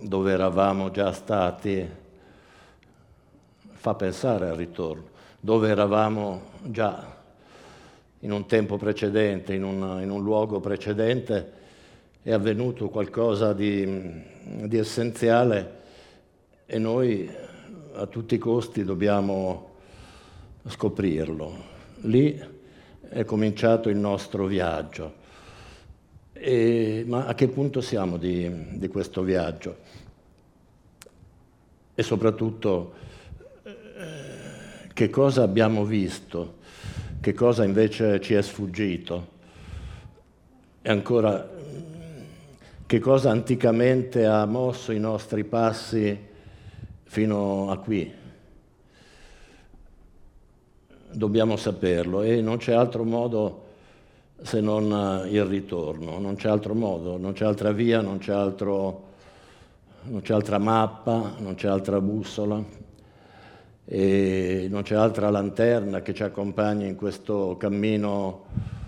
dove eravamo già stati fa pensare al ritorno, dove eravamo già in un tempo precedente, in un luogo precedente, è avvenuto qualcosa di essenziale e noi a tutti i costi dobbiamo scoprirlo. Lì è cominciato il nostro viaggio. Ma a che punto siamo di questo viaggio? E soprattutto che cosa abbiamo visto, che cosa invece ci è sfuggito e ancora che cosa anticamente ha mosso i nostri passi fino a qui. Dobbiamo saperlo e non c'è altro modo se non il ritorno, non c'è altro modo, non c'è altra via, non c'è altra mappa, non c'è altra bussola e non c'è altra lanterna che ci accompagni in questo cammino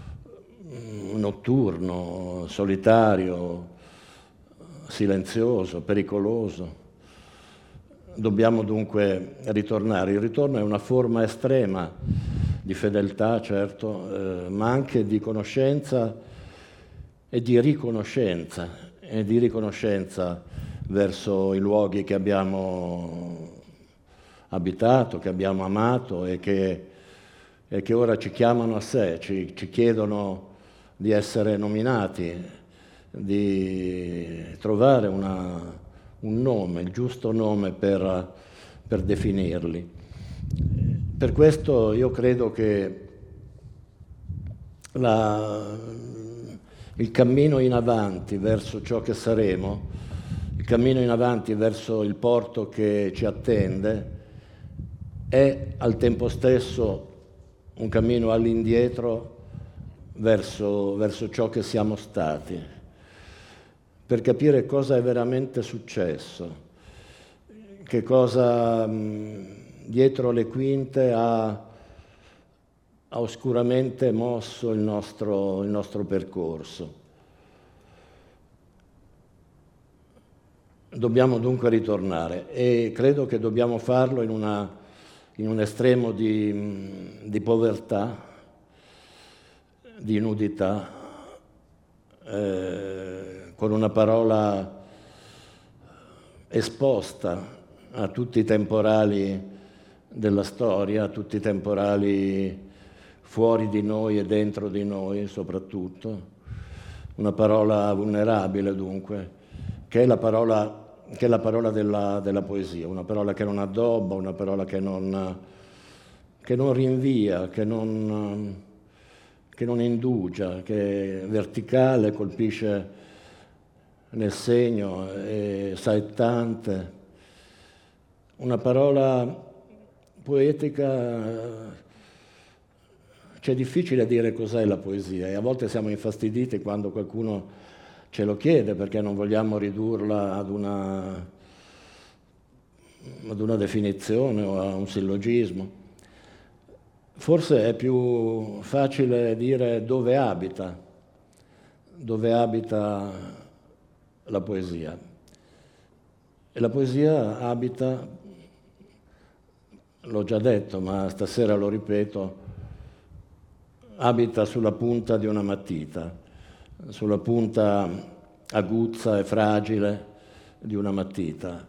notturno, solitario, silenzioso, pericoloso. Dobbiamo dunque ritornare. Il ritorno è una forma estrema di fedeltà, certo, ma anche di conoscenza e di riconoscenza verso i luoghi che abbiamo abitato, che abbiamo amato e che ora ci chiamano a sé, ci chiedono di essere nominati, di trovare un nome, il giusto nome per definirli. Per questo io credo che il cammino in avanti verso ciò che saremo, il cammino in avanti verso il porto che ci attende, è al tempo stesso un cammino all'indietro verso ciò che siamo stati, per capire cosa è veramente successo, che cosa dietro le quinte ha oscuramente mosso il nostro percorso. Dobbiamo dunque ritornare e credo che dobbiamo farlo in un estremo di povertà, di nudità, con una parola esposta a tutti i temporali della storia, a tutti i temporali fuori di noi e dentro di noi soprattutto, una parola vulnerabile dunque, che è la parola della poesia, una parola che non addobba, una parola che non rinvia, che non indugia, che è verticale, colpisce nel segno, è saettante, una parola poetica. C'è difficile dire cos'è la poesia e a volte siamo infastiditi quando qualcuno ce lo chiede perché non vogliamo ridurla ad una definizione o a un sillogismo. Forse è più facile dire dove abita la poesia. E la poesia abita, l'ho già detto, ma stasera lo ripeto, abita sulla punta di una matita, sulla punta aguzza e fragile di una matita,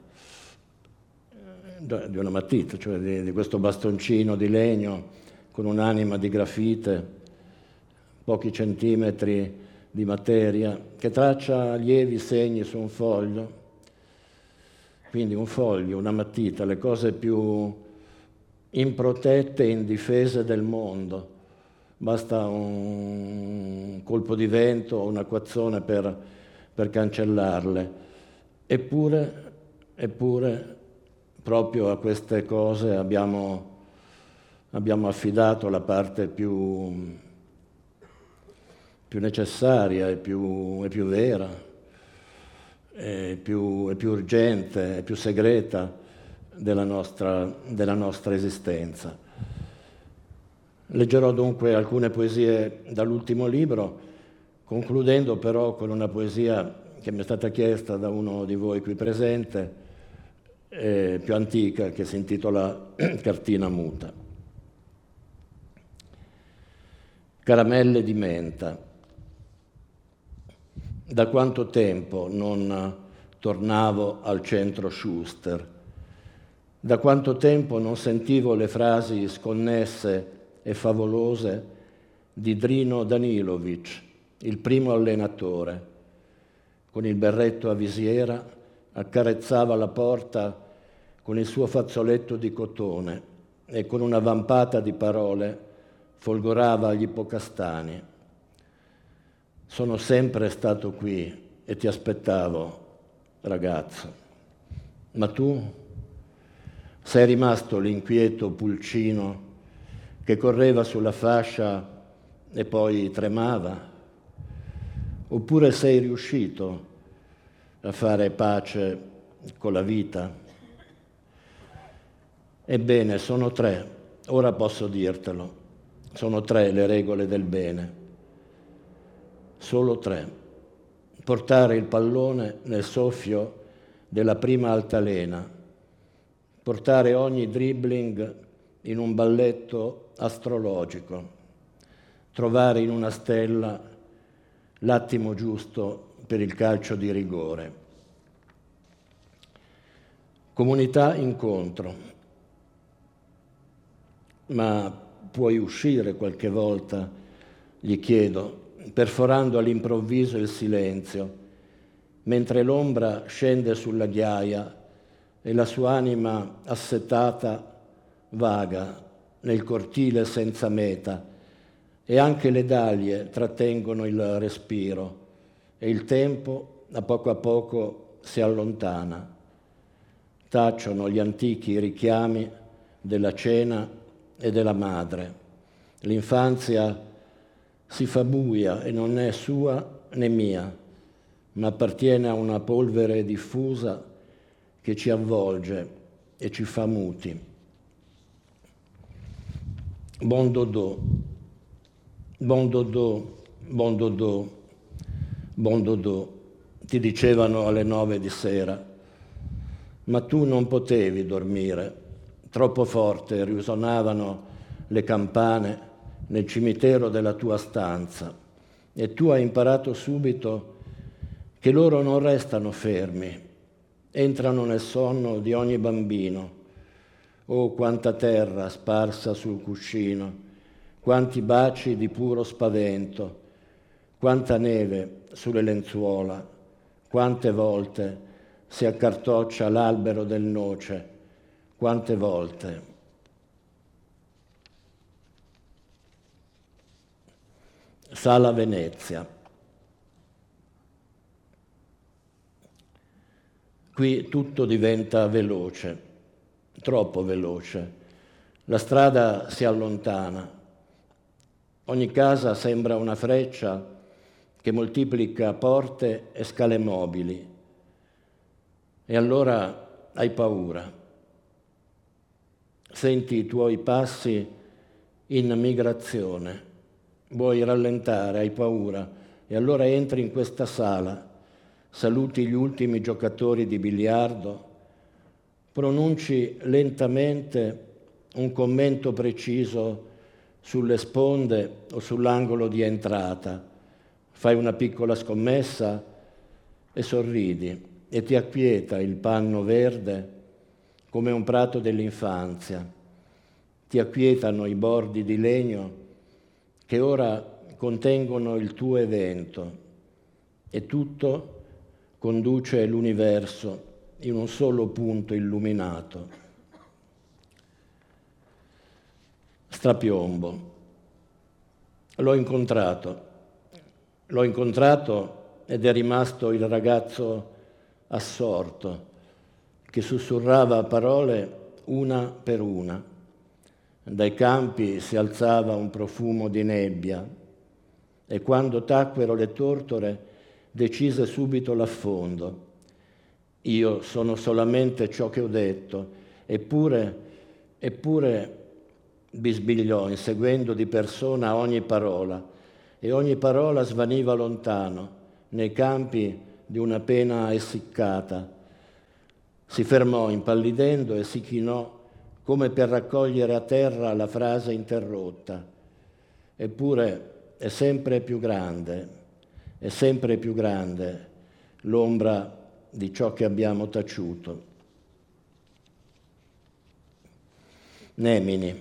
cioè di questo bastoncino di legno con un'anima di grafite, pochi centimetri di materia, che traccia lievi segni su un foglio. Quindi un foglio, una matita, le cose più improtette e indifese del mondo. Basta un colpo di vento o un acquazzone per cancellarle. Eppure, proprio a queste cose abbiamo affidato la parte più necessaria e più vera, e più urgente, e più segreta della nostra esistenza. Leggerò dunque alcune poesie dall'ultimo libro, concludendo però con una poesia che mi è stata chiesta da uno di voi qui presente, più antica, che si intitola Cartina muta. Caramelle di menta. Da quanto tempo non tornavo al centro Schuster? Da quanto tempo non sentivo le frasi sconnesse e favolose di Drino Danilovic, il primo allenatore. Con il berretto a visiera accarezzava la porta con il suo fazzoletto di cotone e con una vampata di parole folgorava gli ippocastani. Sono sempre stato qui e ti aspettavo, ragazzo. Ma tu sei rimasto l'inquieto pulcino che correva sulla fascia e poi tremava? Oppure sei riuscito a fare pace con la vita? Ebbene, sono 3, ora posso dirtelo, sono 3 le regole del bene. Solo 3. Portare il pallone nel soffio della prima altalena, portare ogni dribbling in un balletto astrologico, trovare in una stella l'attimo giusto per il calcio di rigore. Comunità incontro, ma puoi uscire qualche volta, gli chiedo, perforando all'improvviso il silenzio, mentre l'ombra scende sulla ghiaia e la sua anima assetata vaga nel cortile senza meta, e anche le dahlie trattengono il respiro e il tempo a poco si allontana. Tacciono gli antichi richiami della cena e della madre. L'infanzia si fa buia e non è sua né mia, ma appartiene a una polvere diffusa che ci avvolge e ci fa muti. Bon dodò, bon dodò, bon dodò, bon dodò, ti dicevano alle 9 di sera, ma tu non potevi dormire, troppo forte risuonavano le campane nel cimitero della tua stanza e tu hai imparato subito che loro non restano fermi, entrano nel sonno di ogni bambino. Oh, quanta terra sparsa sul cuscino, quanti baci di puro spavento, quanta neve sulle lenzuola, quante volte si accartoccia l'albero del noce, quante volte. Sala Venezia. Qui tutto diventa veloce, troppo veloce. La strada si allontana. Ogni casa sembra una freccia che moltiplica porte e scale mobili. E allora hai paura. Senti i tuoi passi in migrazione. Vuoi rallentare, hai paura. E allora entri in questa sala. Saluti gli ultimi giocatori di biliardo, pronunci lentamente un commento preciso sulle sponde o sull'angolo di entrata, fai una piccola scommessa e sorridi e ti acquieta il panno verde come un prato dell'infanzia, ti acquietano i bordi di legno che ora contengono il tuo evento e tutto conduce l'universo in un solo punto illuminato. Strapiombo. L'ho incontrato ed è rimasto il ragazzo assorto che sussurrava parole una per una. Dai campi si alzava un profumo di nebbia e quando tacquero le tortore decise subito l'affondo. Io sono solamente ciò che ho detto, eppure, bisbigliò, inseguendo di persona ogni parola, e ogni parola svaniva lontano, nei campi di una pena essiccata. Si fermò impallidendo e si chinò come per raccogliere a terra la frase interrotta. Eppure è sempre più grande l'ombra di ciò che abbiamo taciuto. Nemini.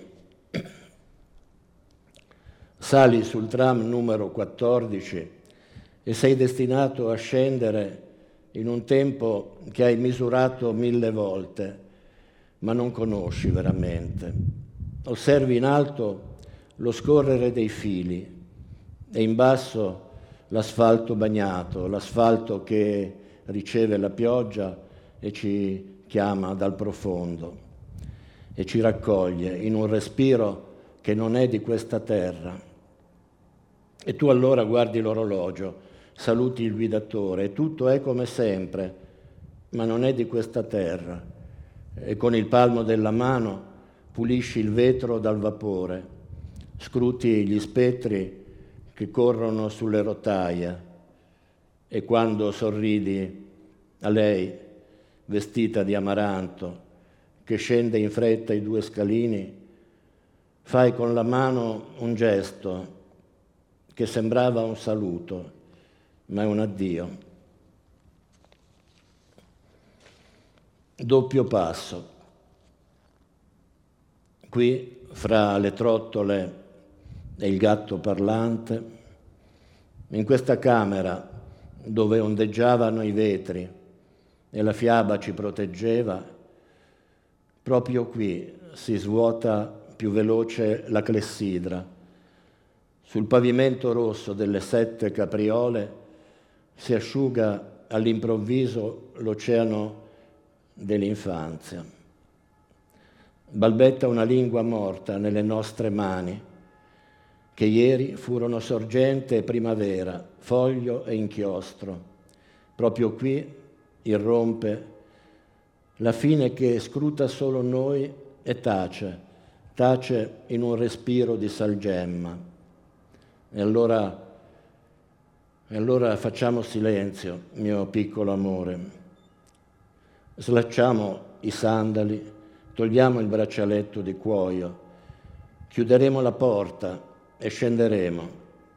Sali sul tram numero 14 e sei destinato a scendere in un tempo che hai misurato 1000 volte, ma non conosci veramente. Osservi in alto lo scorrere dei fili e in basso l'asfalto bagnato, l'asfalto che riceve la pioggia e ci chiama dal profondo e ci raccoglie in un respiro che non è di questa terra. E tu allora guardi l'orologio, saluti il guidatore e tutto è come sempre, ma non è di questa terra. E con il palmo della mano pulisci il vetro dal vapore, scruti gli spettri che corrono sulle rotaie e quando sorridi a lei, vestita di amaranto, che scende in fretta i 2 scalini, fai con la mano un gesto che sembrava un saluto, ma è un addio. Doppio passo. Qui, fra le trottole e il gatto parlante, in questa camera dove ondeggiavano i vetri e la fiaba ci proteggeva, proprio qui si svuota più veloce la clessidra. Sul pavimento rosso delle 7 capriole si asciuga all'improvviso l'oceano dell'infanzia. Balbetta una lingua morta nelle nostre mani, che ieri furono sorgente e primavera, foglio e inchiostro. Proprio qui irrompe la fine che scruta solo noi e tace in un respiro di salgemma. E allora facciamo silenzio, mio piccolo amore. Slacciamo i sandali, togliamo il braccialetto di cuoio, chiuderemo la porta e scenderemo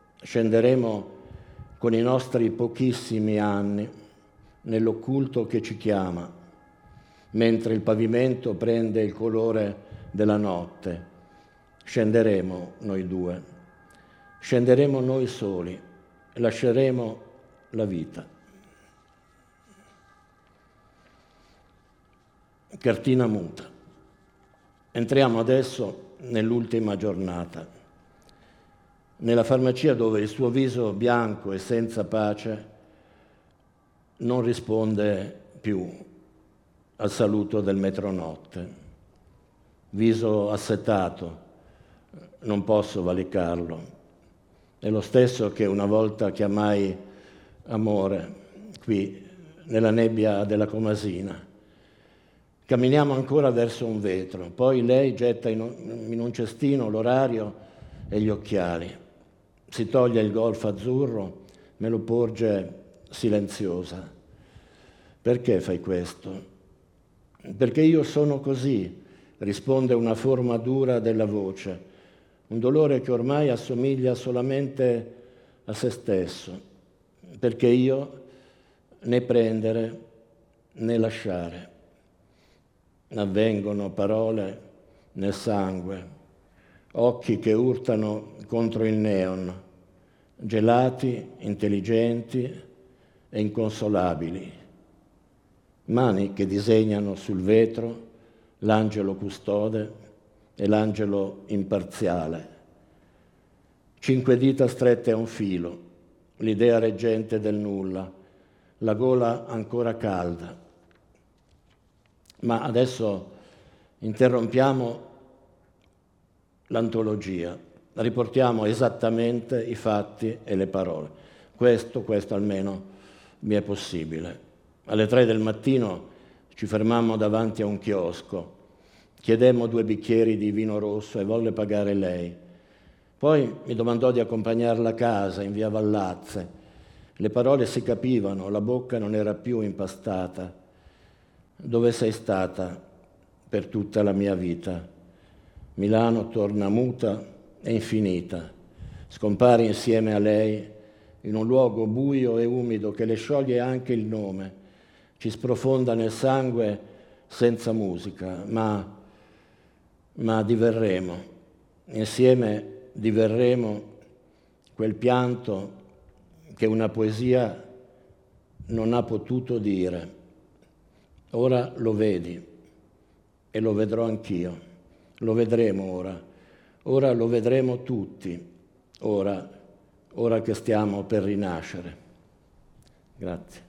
con i nostri pochissimi anni nell'occulto che ci chiama, mentre il pavimento prende il colore della notte. Scenderemo noi 2, scenderemo noi soli, lasceremo la vita. Cartina muta. Entriamo adesso nell'ultima giornata, nella farmacia dove il suo viso bianco e senza pace non risponde più al saluto del metronotte. Viso assetato, non posso valicarlo. È lo stesso che una volta chiamai amore, qui, nella nebbia della Comasina. Camminiamo ancora verso un vetro, poi lei getta in un cestino l'orario e gli occhiali. Si toglie il golf azzurro, me lo porge silenziosa. Perché fai questo? Perché io sono così, risponde una forma dura della voce, un dolore che ormai assomiglia solamente a se stesso, perché io né prendere né lasciare. Avvengono parole nel sangue, occhi che urtano contro il neon, gelati, intelligenti e inconsolabili, mani che disegnano sul vetro l'angelo custode e l'angelo imparziale. 5 dita strette a un filo, l'idea reggente del nulla, la gola ancora calda. Ma adesso interrompiamo l'antologia, riportiamo esattamente i fatti e le parole. Questo almeno mi è possibile. Alle 3 del mattino ci fermammo davanti a un chiosco, chiedemmo 2 bicchieri di vino rosso e volle pagare lei. Poi mi domandò di accompagnarla a casa in via Vallazze. Le parole si capivano, la bocca non era più impastata. Dove sei stata per tutta la mia vita? Milano torna muta e infinita. Scompare insieme a lei in un luogo buio e umido che le scioglie anche il nome. Ci sprofonda nel sangue senza musica, ma diverremo. Insieme diverremo quel pianto che una poesia non ha potuto dire. Ora lo vedi e lo vedrò anch'io. Lo vedremo ora. Ora lo vedremo tutti. Ora che stiamo per rinascere. Grazie.